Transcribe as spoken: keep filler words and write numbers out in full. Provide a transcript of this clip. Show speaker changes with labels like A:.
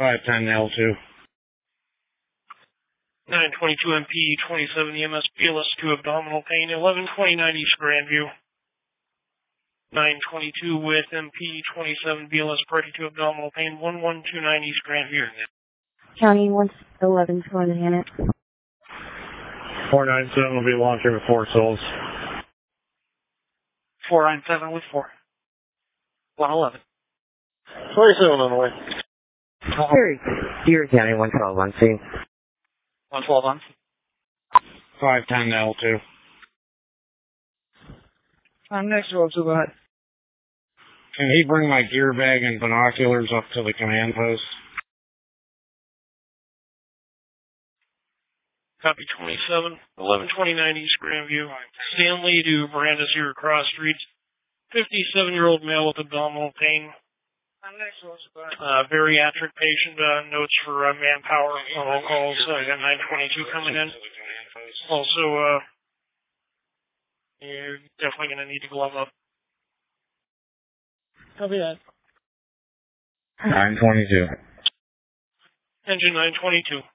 A: five ten L two.
B: nine twenty-two M P, twenty-seven E M S, B L S two abdominal pain, eleven twenty-nine East Grandview. nine twenty-two with M P, twenty-seven B L S, party two abdominal pain, one one two nine East Grandview.
C: County one eleven for the Hannah.
A: four nine seven will be launching with four souls.
B: four nine seven with four. one eleven.
A: twenty-seven on the way.
D: Siri. Sierra County one twelve on scene.
B: one twelve on.
A: five ten L two.
B: I'm next roll, so go ahead.
A: Can he bring my gear bag and binoculars up to the command post?
B: Copy twenty-seven, eleven twenty-nine East Grandview. Stanley to Miranda Zero Cross Street. fifty-seven-year-old male with abdominal pain. Uh, bariatric patient, uh, notes for uh, manpower, roll calls, uh, I got nine twenty-two coming in. Also, uh, you're definitely going to need to glove up. Copy that.
A: nine twenty-two.
B: Engine nine twenty-two.